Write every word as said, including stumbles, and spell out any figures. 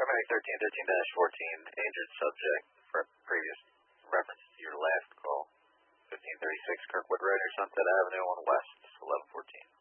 paramedic thirteen thirteen dash fourteen, injured subject for previous reference to your last call. fifteen thirty-six Kirkwood Road near Sunset Avenue on West, eleven fourteen.